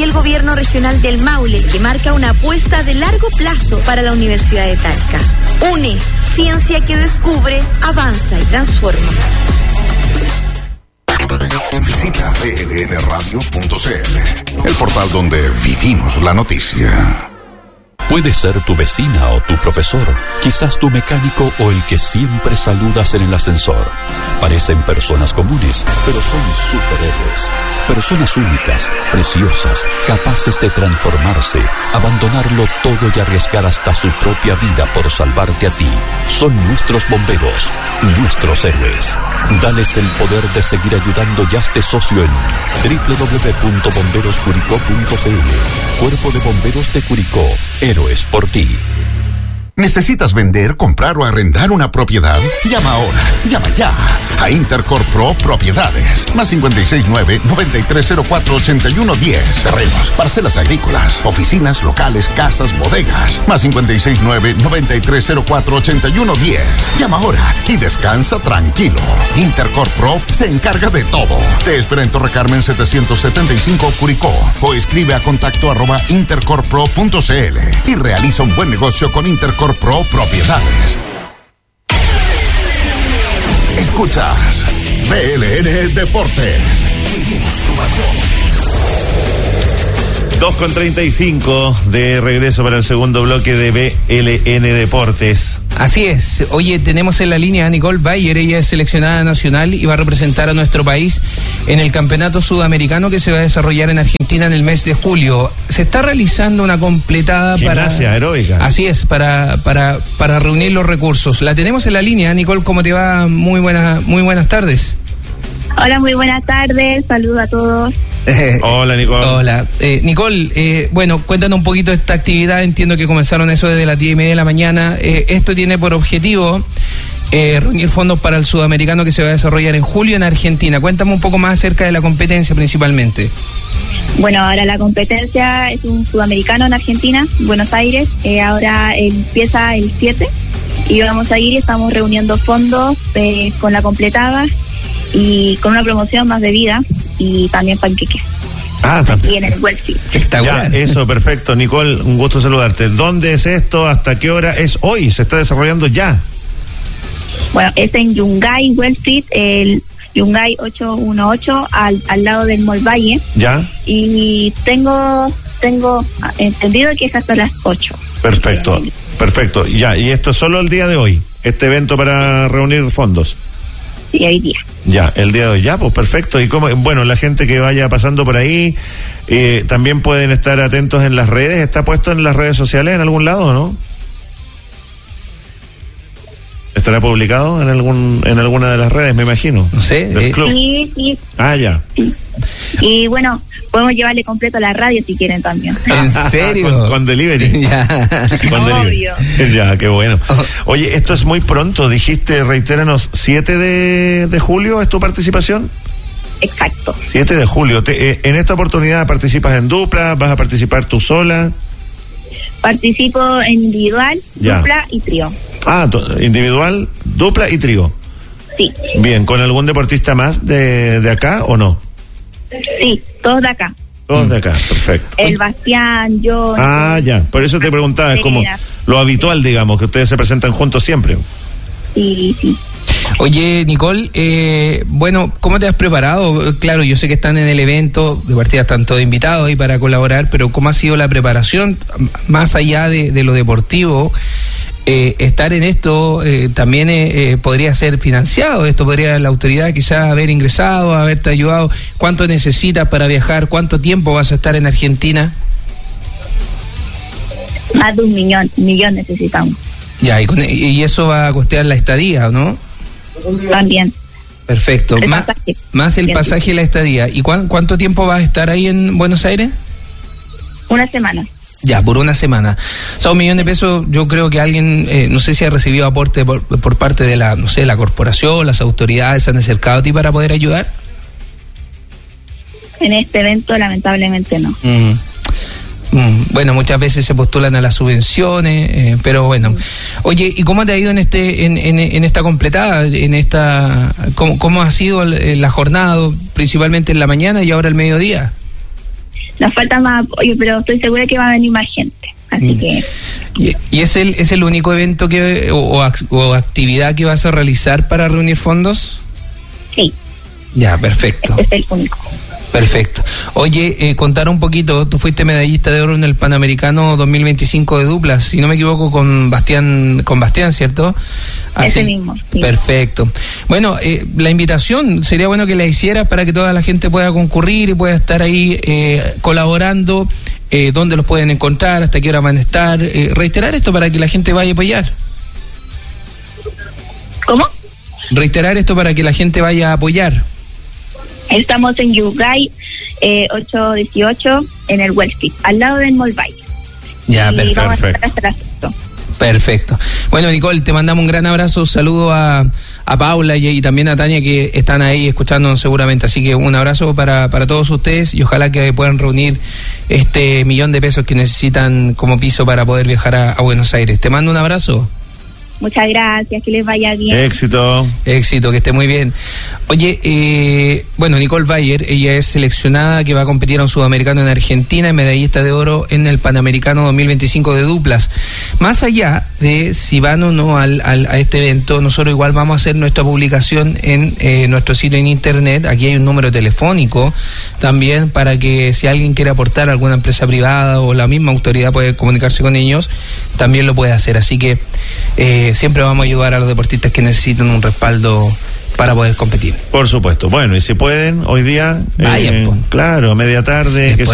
y el Gobierno Regional del Maule, que marca una apuesta de largo plazo para la Universidad de Talca. UNE, ciencia que descubre, avanza y transforma. Visita blnradio.cl, el portal donde vivimos la noticia. Puede ser tu vecina o tu profesor, quizás tu mecánico o el que siempre saludas en el ascensor. Parecen personas comunes, pero son superhéroes. Personas únicas, preciosas, capaces de transformarse, abandonarlo todo y arriesgar hasta su propia vida por salvarte a ti. Son nuestros bomberos, nuestros héroes. Dales el poder de seguir ayudando y hazte socio en www.bomberoscuricó.cl. Cuerpo de Bomberos de Curicó. Héroes por ti. ¿Necesitas vender, comprar o arrendar una propiedad? Llama ahora, llama ya a Intercorp Pro Propiedades. Más 569-9304-8110. Terrenos, parcelas agrícolas, oficinas, locales, casas, bodegas. Más 569-9304-8110. Llama ahora y descansa tranquilo. Intercorp Pro se encarga de todo. Te espera en Torre Carmen 775 Curicó o escribe a contacto@intercorppro.cl y realiza un buen negocio con Intercorp Pro Propiedades. Escuchas BLN Deportes. 2:35 de regreso para el segundo bloque de BLN Deportes. Así es. Oye, tenemos en la línea a Nicole Bayer. Ella es seleccionada nacional y va a representar a nuestro país en el campeonato sudamericano que se va a desarrollar en Argentina en el mes de julio. Se está realizando una completada gimnasia aeróbica. Así es, para reunir los recursos. La tenemos en la línea. Nicole, ¿cómo te va? Muy buenas tardes. Hola, muy buenas tardes. Saludos a todos. Hola, Nicole. Hola. Nicole, bueno, cuéntanos un poquito de esta actividad. Entiendo que comenzaron eso desde las 10:30 de la mañana. Esto tiene por objetivo reunir fondos para el sudamericano que se va a desarrollar en julio en Argentina. Cuéntame un poco más acerca de la competencia principalmente. Bueno, ahora la competencia es un sudamericano en Argentina, Buenos Aires. Ahora empieza el 7 y vamos a ir y estamos reuniendo fondos con la completada y con una promoción más bebida y también panqueques. Y en el Wellfit. Ya, eso, perfecto. Nicole, un gusto saludarte. ¿Dónde es esto? ¿Hasta qué hora? ¿Es hoy? ¿Se está desarrollando ya? Bueno, es en Yungay, Wellfit, el Yungay 818, al lado del Mall Valle. Ya. Y tengo entendido que es hasta las 8. Perfecto. Ya, y esto es solo el día de hoy, este evento para reunir fondos. Sí, hoy día. Ya, el día de hoy, ya, pues perfecto. Y como, bueno, la gente que vaya pasando por ahí, también pueden estar atentos en las redes. ¿Está puesto en las redes sociales en algún lado, no? ¿Estará publicado en alguna de las redes, me imagino? No sé. Del club. Sí. Ah, ya. Sí. Y bueno, podemos llevarle completo a la radio si quieren también. ¿En serio? Con delivery. Ya. Con delivery. Obvio. Ya, qué bueno. Oye, esto es muy pronto, dijiste, reitéranos, 7 de julio es tu participación. Exacto. 7 de julio. En esta oportunidad participas en dupla, vas a participar tú sola. Participo en individual, dupla y trío. Ah, individual, dupla y trío. Sí. Bien, ¿con algún deportista más de acá o no? Sí, todos de acá. Todos de acá, perfecto. El Bastián, yo. Ah, ya, por eso te preguntaba, es como lo habitual, digamos, que ustedes se presentan juntos siempre. Sí. Oye, Nicole, bueno, ¿cómo te has preparado? Claro, yo sé que están en el evento, de partida están todos invitados ahí para colaborar, pero ¿cómo ha sido la preparación? Más allá de lo deportivo, estar en esto también podría ser financiado, esto podría la autoridad quizás haber ingresado, haberte ayudado. ¿Cuánto necesitas para viajar? ¿Cuánto tiempo vas a estar en Argentina? Más de un millón necesitamos. Ya, y eso va a costear la estadía, ¿no? También. Perfecto. Más el pasaje y la estadía. ¿Y cuánto tiempo vas a estar ahí en Buenos Aires? Una semana. Ya, por una semana. O sea, $1 millón de pesos, yo creo que alguien, no sé si ha recibido aporte por parte de la corporación, las autoridades, ¿se han acercado a ti para poder ayudar? En este evento, lamentablemente, no. Bueno, muchas veces se postulan a las subvenciones, pero bueno. Oye, ¿y cómo te ha ido en esta completada, cómo ha sido la jornada, principalmente en la mañana y ahora el mediodía? Nos falta más apoyo, pero estoy segura que va a venir más gente. Así que... ¿Y es el único evento que o actividad que vas a realizar para reunir fondos? Sí. Ya, perfecto. Este es el único. Perfecto. Oye, contar un poquito, tú fuiste medallista de oro en el Panamericano 2025 de duplas, si no me equivoco, con Bastián, ¿cierto? Así, ese mismo. Sí. Perfecto. Bueno, la invitación sería bueno que la hicieras para que toda la gente pueda concurrir y pueda estar ahí colaborando, dónde los pueden encontrar, hasta qué hora van a estar, reiterar esto para que la gente vaya a apoyar. ¿Cómo? Reiterar esto para que la gente vaya a apoyar. Estamos en Yungay 818 en el Westfield, al lado del Mall Bay. Ya, y vamos perfecto. a estar hasta las 8. Perfecto. Bueno, Nicole, te mandamos un gran abrazo, saludo a Paula y también a Tania, que están ahí escuchándonos seguramente, así que un abrazo para todos ustedes y ojalá que puedan reunir este $1.000.000 que necesitan como piso para poder viajar a Buenos Aires. Te mando un abrazo. Muchas gracias, que les vaya bien. Éxito, que esté muy bien. Oye, bueno, Nicole Bayer, ella es seleccionada que va a competir a un sudamericano en Argentina y medallista de oro en el Panamericano 2025 de duplas. Más allá de si van o no a este evento, nosotros igual vamos a hacer nuestra publicación en nuestro sitio en internet. Aquí hay un número telefónico también para que si alguien quiere aportar a alguna empresa privada o la misma autoridad puede comunicarse con ellos, también lo puede hacer. Así que siempre vamos a ayudar a los deportistas que necesitan un respaldo para poder competir. Por supuesto. Bueno, y si pueden, hoy día, vayan, claro, media tarde, que